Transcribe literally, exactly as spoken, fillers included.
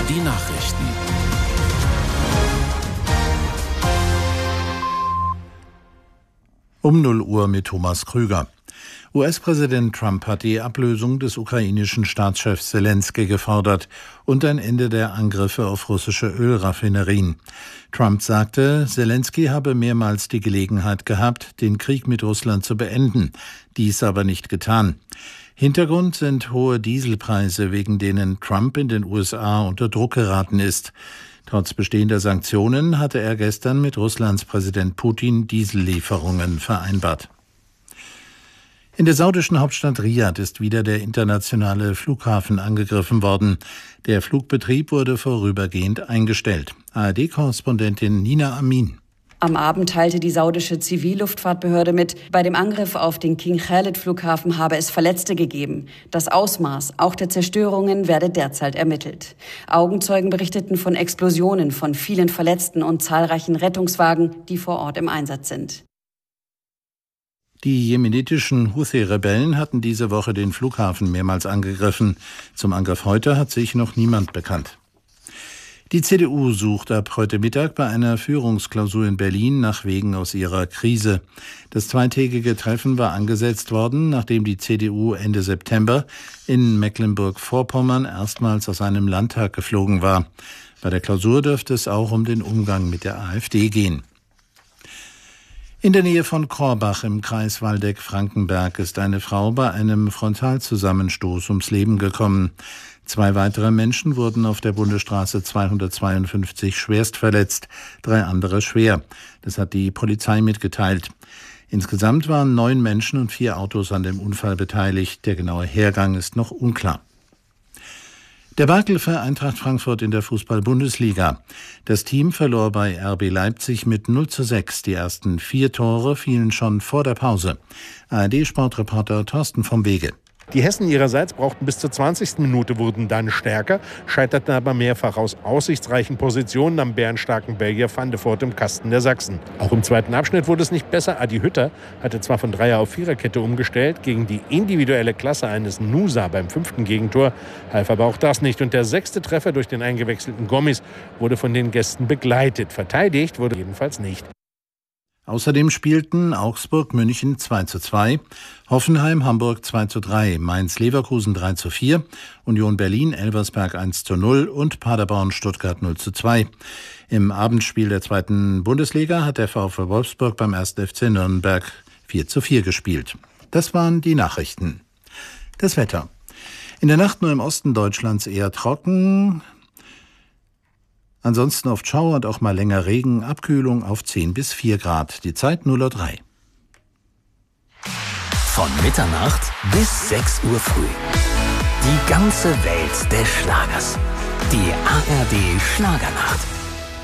die Nachrichten. Um null Uhr mit Thomas Krüger. U S-Präsident Trump hat die Ablösung des ukrainischen Staatschefs Selenskyj gefordert und ein Ende der Angriffe auf russische Ölraffinerien. Trump sagte, Selenskyj habe mehrmals die Gelegenheit gehabt, den Krieg mit Russland zu beenden, dies aber nicht getan. Hintergrund sind hohe Dieselpreise, wegen denen Trump in den U S A unter Druck geraten ist. Trotz bestehender Sanktionen hatte er gestern mit Russlands Präsident Putin Diesellieferungen vereinbart. In der saudischen Hauptstadt Riad ist wieder der internationale Flughafen angegriffen worden. Der Flugbetrieb wurde vorübergehend eingestellt. A R D-Korrespondentin Nina Amin. Am Abend teilte die saudische Zivilluftfahrtbehörde mit, bei dem Angriff auf den King Khalid-Flughafen habe es Verletzte gegeben. Das Ausmaß auch der Zerstörungen werde derzeit ermittelt. Augenzeugen berichteten von Explosionen, von vielen Verletzten und zahlreichen Rettungswagen, die vor Ort im Einsatz sind. Die jemenitischen Houthi-Rebellen hatten diese Woche den Flughafen mehrmals angegriffen. Zum Angriff heute hat sich noch niemand bekannt. Die C D U sucht ab heute Mittag bei einer Führungsklausur in Berlin nach Wegen aus ihrer Krise. Das zweitägige Treffen war angesetzt worden, nachdem die C D U Ende September in Mecklenburg-Vorpommern erstmals aus einem Landtag geflogen war. Bei der Klausur dürfte es auch um den Umgang mit der AfD gehen. In der Nähe von Korbach im Kreis Waldeck-Frankenberg ist eine Frau bei einem Frontalzusammenstoß ums Leben gekommen. Zwei weitere Menschen wurden auf der Bundesstraße zweihundertzweiundfünfzig schwerst verletzt, drei andere schwer. Das hat die Polizei mitgeteilt. Insgesamt waren neun Menschen und vier Autos an dem Unfall beteiligt. Der genaue Hergang ist noch unklar. Der Barkel für Eintracht Frankfurt in der Fußball-Bundesliga. Das Team verlor bei R B Leipzig mit null zu sechs. Die ersten vier Tore fielen schon vor der Pause. A R D-Sportreporter Thorsten vom Wege. Die Hessen ihrerseits brauchten bis zur zwanzigsten Minute, wurden dann stärker, scheiterten aber mehrfach aus aussichtsreichen Positionen am bärenstarken Belgier Van de Voort im Kasten der Sachsen. Auch im zweiten Abschnitt wurde es nicht besser. Adi Hütter hatte zwar von Dreier- auf Viererkette umgestellt, gegen die individuelle Klasse eines Nusa beim fünften Gegentor half aber auch das nicht. Und der sechste Treffer durch den eingewechselten Gommis wurde von den Gästen begleitet. Verteidigt wurde jedenfalls nicht. Außerdem spielten Augsburg München zwei zu zwei, Hoffenheim Hamburg zwei zu drei, Mainz Leverkusen drei zu vier, Union Berlin Elversberg eins zu null und Paderborn Stuttgart null zu zwei. Im Abendspiel der zweiten Bundesliga hat der VfL Wolfsburg beim ersten F C Nürnberg vier zu vier gespielt. Das waren die Nachrichten. Das Wetter. In der Nacht nur im Osten Deutschlands eher trocken. Ansonsten oft Schauer und auch mal länger Regen, Abkühlung auf zehn bis vier Grad. Die Zeit null Uhr drei. Von Mitternacht bis sechs Uhr früh. Die ganze Welt des Schlagers. Die A R D Schlagernacht.